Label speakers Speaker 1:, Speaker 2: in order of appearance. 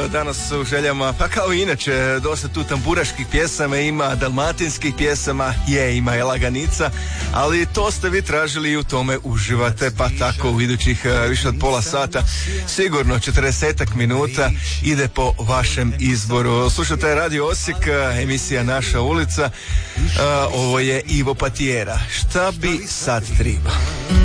Speaker 1: danas u željama, pa kao i inače, dosta tu tamburaških pjesama, ima dalmatinskih pjesama, ima i laganica, ali to ste vi tražili i u tome uživate, pa tako u idućih više od pola sata, sigurno 40 minuta ide po vašem izboru. Slušate Radio Osijek, emisija Naša ulica, ovo je Ivo Patijera. Šta bi sad triba?